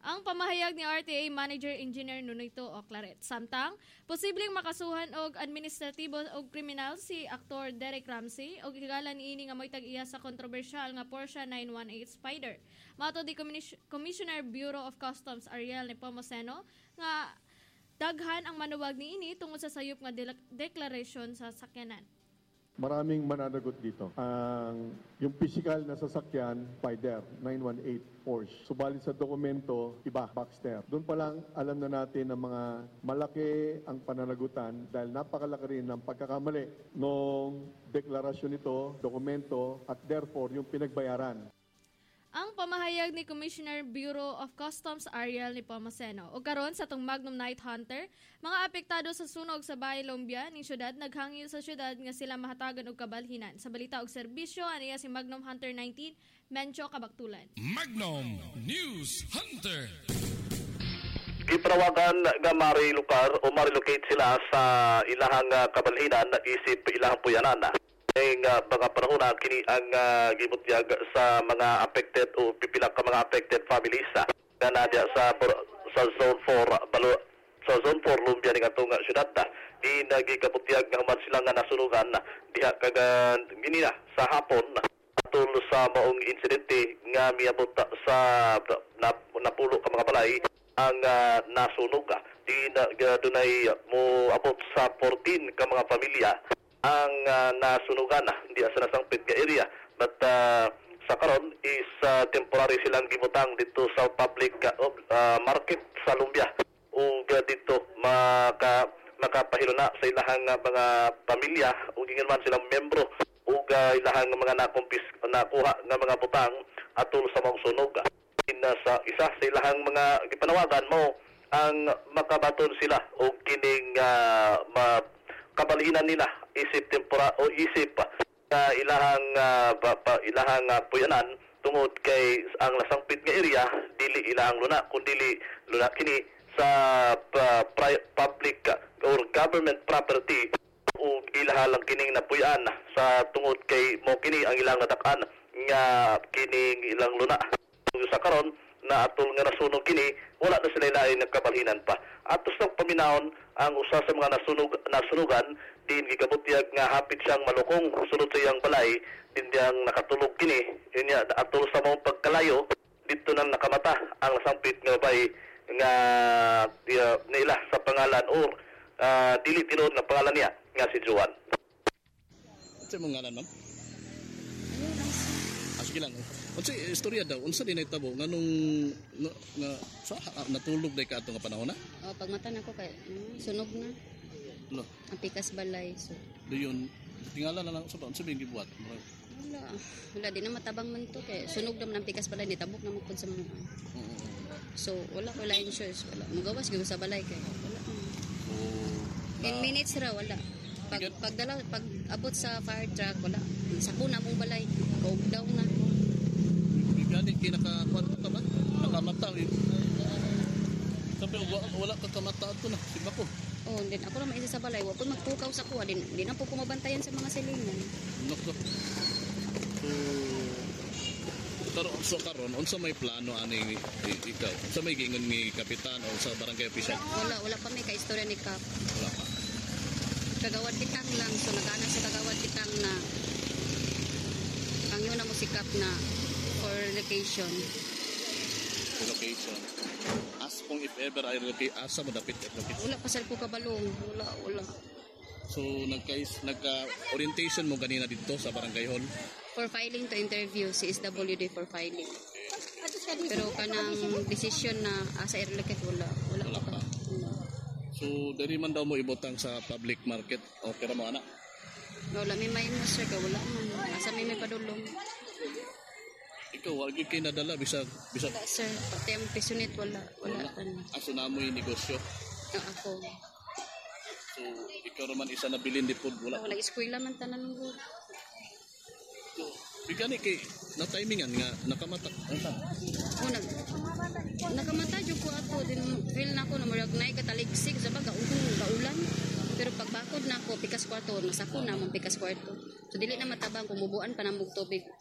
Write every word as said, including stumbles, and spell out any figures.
ang pamahayag ni R T A Manager Engineer Nonito Oclaret. Samtang, posibleng makasuhan og administratibo og kriminal si aktor Derek Ramsey og higala niini nga mo'y tag-iya sa kontrobersyal nga Porsche nine one eight Spider. Mato di Commissioner Bureau of Customs Ariel Nepomuceno nga daghan ang manuwag niini tungod sa sayop nga deklarasyon sa sakyanan. Maraming mananagot dito. Ang yung physical na sasakyan, Spider nine one eight Porsche. Subalit sa dokumento, iba, Boxster. Doon pa lang alam na natin na mga malaki ang pananagutan dahil napakalaki rin ng pagkakamali ng deklarasyon nito, dokumento, at therefore yung pinagbayaran. Ang pamahayag ni Commissioner Bureau of Customs Ariel Nepomuceno. O karon sa tong Magnum Night Hunter, mga apektado sa sunog sa Bahay Lumbia ning syudad naghangil sa syudad nga sila mahatagan og kabalhinan. Sa balita og serbisyo aniya si Magnum Hunter nineteen, Mencho Kabaktulan. Magnum News Hunter. Giprawagan nga marilukar o marilocate sila sa ilahang uh, kabalhinan na isip ilahang puyanan. Ang uh, mga panahon na kini ang uh, gibutyag sa mga affected o pipila ka mga affected families uh, na nadya sa sa zone four balo sa zone four Lumbia ning atong syudad na di nagikabutyag nga human sila nga nasunugan na diha kagan minina sa hapon atul sa maong insidente nga miabot sa na, napulo ka mga balay ang uh, nasunog uh, di na uh, dunay mo abot sa fourteen ka mga pamilya ang uh, nasunugan na hindi sa nasangpit nga area but uh, sa karon is uh, temporary silang gibutang dito sa public uh, market sa Lumbia ug uh, dito maka makapahilo na sa ilahang uh, mga pamilya ug ingon man silang membro ug uh, ilahang mga nakumpis nakuha nga mga butang atol sa mga sunog in uh, sa isa sa ilahang mga gipanawagan mo ang makabaton sila og kining uh, ma kabalhinan nila isip tempora o isip uh, ilahang uh, pa, pa, ilahang uh, puyanan tungod kay ang nasangpit nga area dili ilahang luna kundi luna kini sa uh, pri- public uh, or government property o ilahalang kining napuyan sa tungod kay mo kini ang ilang natakan nga kining ilang luna sa karon na atol nga nasunog kini wala na sila ilain nagkabalhinan pa atos ng paminahon ang usa sa mga nasunog nasunugan din gigabutyag nga hapit siyang malukong sunod sa iyang balay din diyang nakatulog kini inya atol sa mga pagkalayo dito nang nakamata ang nasangpit nga bay nga uh, nila sa pangalan or uh, dili tinuod nga pangalan niya nga si Juan. Sa mga ngalan ma'am? Ah, sige lang. Unsa istorya daw, unsa din nahitabo nganong nga, nga sa so, natulog day ka ato nga panahon na? Oh, pagmata nako kay mm, sunog na. Lo. Ang pikas balay so. Doon tingala na lang sa unsa bing gibuhat? Wala. Wala din na matabang man to kay sunog naman ang pikas balay ni tabok na mo pud sa mga. Oo. So wala wala insurance wala. Mugawas gyud sa balay kay wala. Oh. ten minutes ra wala. Pag pagdala pag abot sa fire truck wala. Sakuna mong balay. Go down na. Gani kinaka-kwarto ka ba? Nakamata eh. Sabi, wala, wala ka kamata ito na. Siba ko. Oh, din ako naman isa sa balay. Wala po magpukaw sa kuha. Din, din na po kumabantayan sa mga silingan. Nako. So, karon so karon unsa may plano ani ikaw? Unsa may gingon ni kapitan o sa barangay official? Wala, wala pa may ka-istorya ni Kap. Wala pa. Kagawad bitang lang. So, nag-ana sa kagawad bitang na ang yun na mo si Kap na for location. Location. As kung if ever ay relocate, asa mo dapit location? Wala pasal ko kabalong. Wala, wala. So, nagka, nagka-orientation mo ganina dito sa barangay hall? For filing to interview, si S W D for filing. Pero kanang decision na asa i-relocate, wala. Wala, wala pa. Wala. So, dari man daw mo ibutang sa public market. Okay ra mo, anak? Wala, may may mo, sir. Wala man. Asa may may padulong. Ikaw, wag kayo nadala, bisag, bisag. Wala, sir. Pati ang pisonit, wala. Wala. wala. Aso na mo yung negosyo? Ang ako. So, ikaw naman isa na bilin di po, wala? Wala, eskwela man tanan mo. So, bigani kay, na-timingan nga, nakamata. O, nag, nakamata dyan ko ako. Din, feel na ako na marag na ikataligsig sa baga, ugong gaulan. Pero pagbakod na ako, pikas kwarto, nasako na mong pikas kwarto. So, dili na matabang kung mubuan pa ng tubig.